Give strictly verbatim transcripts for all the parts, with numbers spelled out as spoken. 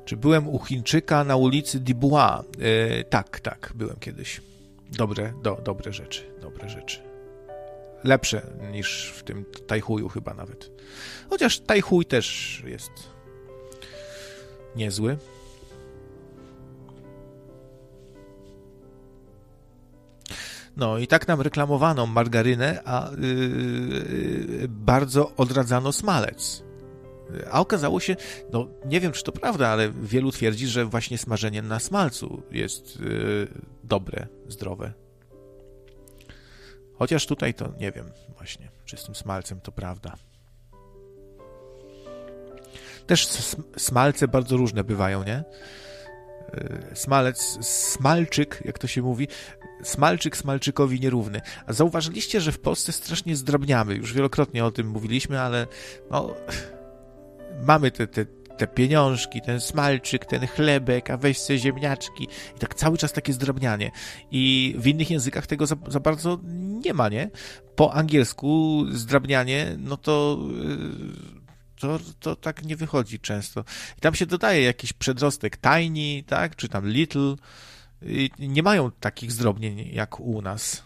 Czy byłem u Chińczyka na ulicy Dubois? Yy, tak, tak, byłem kiedyś. Dobre, do, dobre rzeczy, dobre rzeczy. Lepsze niż w tym Tajchuju chyba nawet. Chociaż Tajchuj też jest niezły. No i tak nam reklamowano margarynę, a yy, bardzo odradzano smalec. A okazało się, no nie wiem, czy to prawda, ale wielu twierdzi, że właśnie smażenie na smalcu jest yy, dobre, zdrowe. Chociaż tutaj to nie wiem właśnie, czy z tym smalcem to prawda. Też smalce bardzo różne bywają, nie? Smalec, smalczyk, jak to się mówi, smalczyk smalczykowi nierówny. A zauważyliście, że w Polsce strasznie zdrabniamy. Już wielokrotnie o tym mówiliśmy, ale no, mamy te, te, te pieniążki, ten smalczyk, ten chlebek, a weź se ziemniaczki. I tak cały czas takie zdrabnianie. I w innych językach tego za, za bardzo nie ma, nie? Po angielsku zdrabnianie, no to... Yy, To, to tak nie wychodzi często. I tam się dodaje jakiś przedrostek tiny, tak, czy tam little. I nie mają takich zdrobnień jak u nas.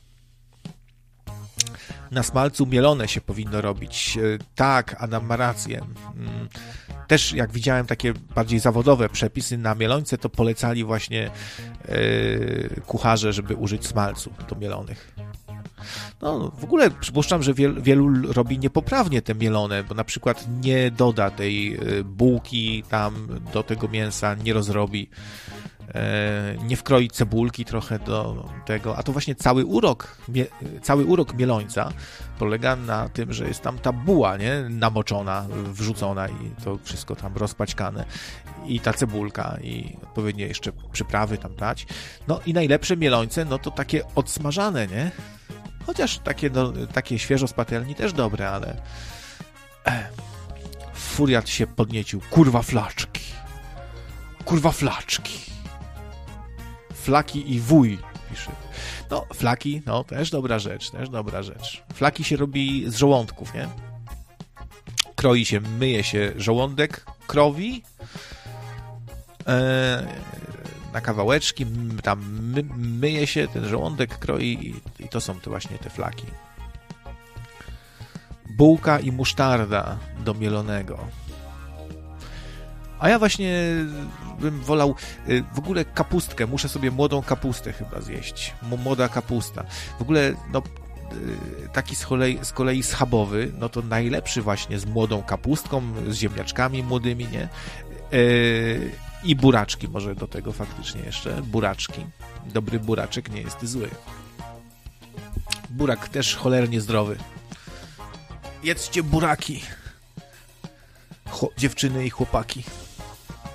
Na smalcu mielone się powinno robić. Tak, Adam ma rację. Też jak widziałem takie bardziej zawodowe przepisy na mielońce, to polecali właśnie kucharze, żeby użyć smalcu do mielonych. No, w ogóle przypuszczam, że wielu, wielu robi niepoprawnie te mielone, bo na przykład nie doda tej bułki tam do tego mięsa, nie rozrobi, e, nie wkroi cebulki trochę do tego, a to właśnie cały urok, mie, cały urok mielońca polega na tym, że jest tam ta buła, nie, namoczona, wrzucona i to wszystko tam rozpaćkane i ta cebulka i odpowiednie jeszcze przyprawy tam dać. No i najlepsze mielońce, no to takie odsmażane, nie? Chociaż takie, no, takie świeżo z patelni też dobre, ale e, furiat się podniecił. Kurwa flaczki. Kurwa flaczki. Flaki i wuj, pisze. No, flaki, no, też dobra rzecz, też dobra rzecz. Flaki się robi z żołądków, nie? Kroi się, myje się żołądek krowi, e, na kawałeczki, tam my, myje się, ten żołądek kroi i, i to są te właśnie te flaki. Bułka i musztarda do mielonego. A ja właśnie bym wolał w ogóle kapustkę, muszę sobie młodą kapustę chyba zjeść. Młoda kapusta. W ogóle no taki z kolei, z kolei schabowy, no to najlepszy właśnie z młodą kapustką, z ziemniaczkami młodymi, nie? Yy, I buraczki może do tego faktycznie jeszcze. Buraczki. Dobry buraczek nie jest zły. Burak też cholernie zdrowy. Jedzcie buraki. Cho- dziewczyny i chłopaki.